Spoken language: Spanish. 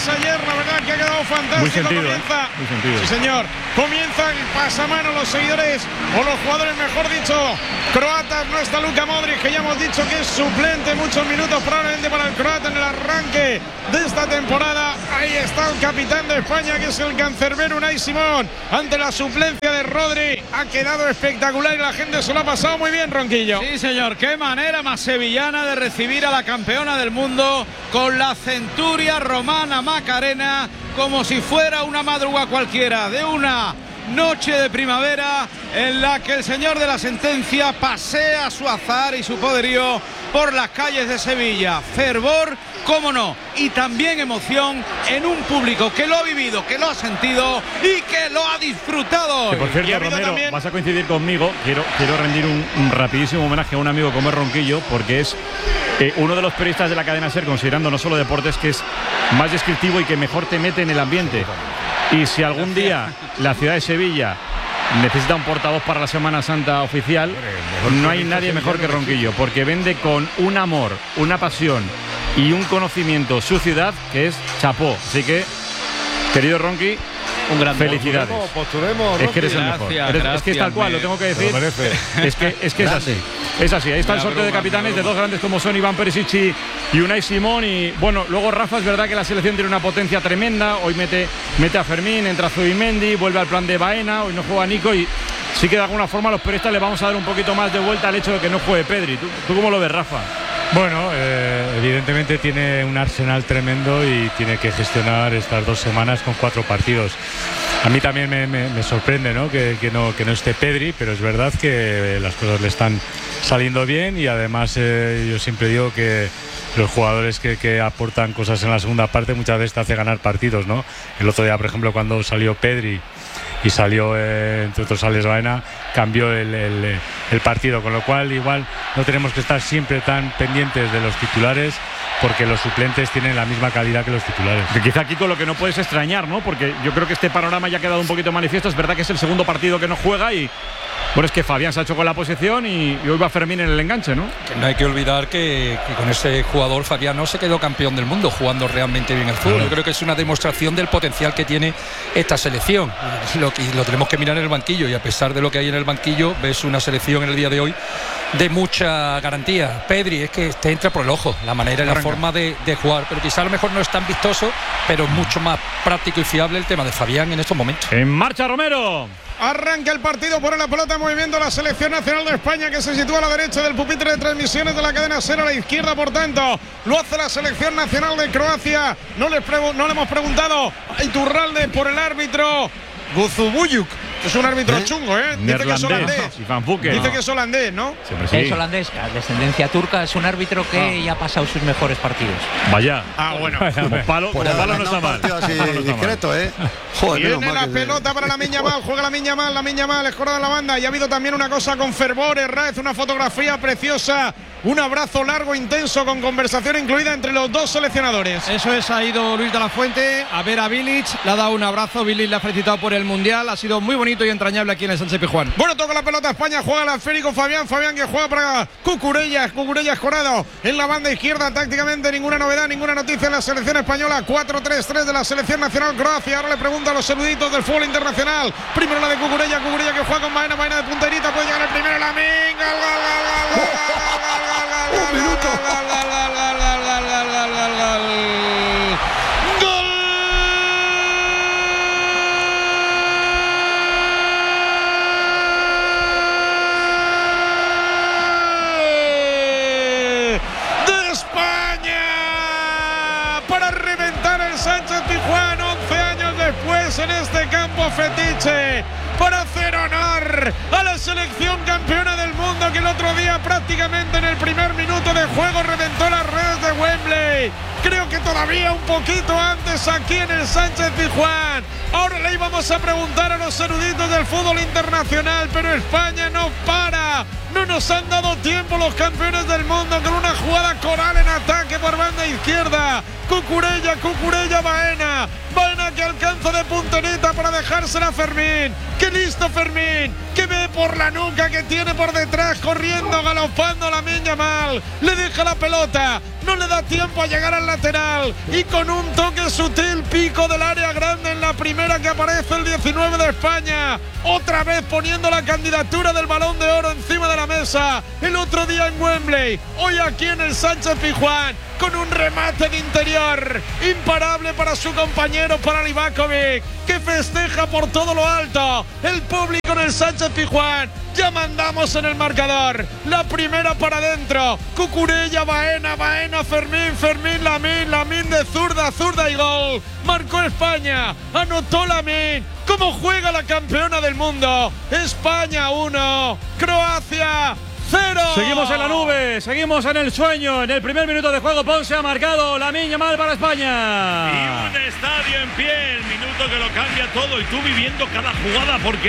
más ayer, la verdad que ha quedado fantástico. Muy sentido, comienza, muy sentido. Sí, señor. Comienza el pasamano los seguidores, o los jugadores, mejor dicho, croatas. No está Luka Modric, que ya hemos dicho que es suplente, muchos minutos probablemente para el croata en el arranque de esta temporada. Ahí está el capitán de España, que es el cancerbero Unai Simón, ante la suplencia de Rodri. Ha quedado espectacular y la gente se lo ha pasado muy bien, Ronquillo. Sí, señor, qué manera más sevillana de recibir a la campeona del mundo con la centuria romana Macarena, como si fuera una madrugada cualquiera de una noche de primavera en la que el señor de la sentencia pasea su azar y su poderío por las calles de Sevilla. Fervor, cómo no, y también emoción en un público que lo ha vivido, que lo ha sentido y que lo ha disfrutado. Que por cierto, Romero, también vas a coincidir conmigo. Quiero rendir un rapidísimo homenaje a un amigo como es Ronquillo, porque es uno de los periodistas de la cadena SER, considerando no solo deportes, que es más descriptivo y que mejor te mete en el ambiente. Y si algún día la ciudad de Sevilla necesita un portavoz para la Semana Santa oficial, no hay nadie mejor que Ronquillo, porque vende con un amor, una pasión y un conocimiento su ciudad, que es chapó. Así que, querido Ronqui, un gran felicidades. Posturemos, es que eres el mejor. Es que es tal cual, lo tengo que decir. Es que es así. Es así. Ahí está el sorteo de capitanes de dos grandes como son Iván Perisic y Unai Simón. Y bueno, luego Rafa, es verdad que la selección tiene una potencia tremenda. Hoy mete a Fermín, entra Zubimendi, vuelve al plan de Baena. Hoy no juega Nico y sí que de alguna forma a los periodistas le vamos a dar un poquito más de vuelta al hecho de que no juegue Pedri. ¿Tú cómo lo ves, Rafa? Bueno, evidentemente tiene un arsenal tremendo y tiene que gestionar estas 2 semanas con 4 partidos. A mí también me sorprende, ¿no? Que no esté Pedri, pero es verdad que las cosas le están saliendo bien y además yo siempre digo que los jugadores que aportan cosas en la segunda parte muchas veces te hace ganar partidos, ¿no? El otro día, por ejemplo, cuando salió Pedri y salió, entre otros, Alex Baena, cambió el partido, con lo cual igual no tenemos que estar siempre tan pendientes de los titulares, porque los suplentes tienen la misma calidad que los titulares. Que quizá, Kiko, lo que no puedes extrañar, ¿no? Porque yo creo que este panorama ya ha quedado un poquito manifiesto. Es verdad que es el segundo partido que no juega y bueno, es que Fabián se ha hecho con la posesión y hoy va Fermín en el enganche, ¿no? Que no hay que olvidar que con ese jugador Fabián no se quedó campeón del mundo jugando realmente bien el fútbol. Yo creo que es una demostración del potencial que tiene esta selección. Lo tenemos que mirar en el banquillo, y a pesar de lo que hay en el banquillo, ves una selección en el día de hoy de mucha garantía. Pedri es que te entra por el ojo la manera y la forma de jugar, pero quizá a lo mejor no es tan vistoso, pero mucho más práctico y fiable el tema de Fabián en estos momentos. En marcha, Romero. Arranca el partido por la pelota, movimiento la selección nacional de España, que se sitúa a la derecha del pupitre de transmisiones de la cadena SER, a la izquierda, por tanto lo hace la selección nacional de Croacia. No le hemos preguntado a Iturralde por el árbitro Guzubuyuk. Es un árbitro chungo, ¿eh? Dice que es holandés. Dice que es holandés, ¿no? Sí. Es holandés, descendencia turca. Es un árbitro que ya ha pasado sus mejores partidos. Vaya. Bueno. Como palo no está mal. Así discreto, ¿eh? Joder, viene la pelota para Lamine Yamal. Juega Lamine Yamal, escorada en la banda. Y ha habido también una cosa con fervor. Herráez, una fotografía preciosa. Un abrazo largo, intenso, con conversación incluida entre los dos seleccionadores. Eso es, ha ido Luis de la Fuente a ver a Bilic, le ha dado un abrazo. Bilic le ha felicitado por el Mundial. Ha sido muy bonito y entrañable aquí en el Sánchez Pizjuán. Bueno, toca la pelota España, juega el esférico Fabián que juega para Cucurella escorado en la banda izquierda. Tácticamente ninguna novedad, ninguna noticia en la selección española. 4-3-3 de la selección nacional Croacia. Ahora le pregunto a los eruditos del fútbol internacional. Primero la de Cucurella que juega con Baena de punterita, puede llegar el primero, Lamine. Un minuto. De España para reventar el Sánchez Pizjuán 11 años después en este campo fetiche, para hacer honor a la selección campeona del mundo, que el otro día prácticamente en el primer minuto de juego reventó las redes de Wembley. Creo que todavía un poquito antes aquí en el Sánchez Pizjuán. Ahora le íbamos a preguntar a los eruditos del fútbol internacional, pero España no para. No nos han dado tiempo los campeones del mundo con una jugada coral en ataque por banda izquierda. Cucurella, Baena que alcanza de punterita para dejársela a Fermín. ¡Qué listo Fermín! Que ve por la nuca que tiene por detrás, corriendo, galopando Lamine Yamal. Le deja la pelota, no le da tiempo a llegar al lateral. Y con un toque sutil, pico del área grande en la primera que aparece el 19 de España. Otra vez poniendo la candidatura del Balón de Oro encima de la mesa. El otro día en Wembley, hoy aquí en el Sánchez-Pizjuán, con un remate de interior imparable para su compañero, para Livakovic, que festeja por todo lo alto. El público en el Sánchez-Pizjuán, ya mandamos en el marcador. La primera para adentro, Cucurella, Baena, Fermín, Lamine de zurda y gol. Marcó España, anotó Lamine. ¿Cómo juega la campeona del mundo? España 1, Croacia 0. Seguimos en la nube, seguimos en el sueño. En el primer minuto de juego, Ponce ha marcado Lamine Yamal para España. Y un estadio en pie, el minuto que lo cambia todo. Y tú viviendo cada jugada porque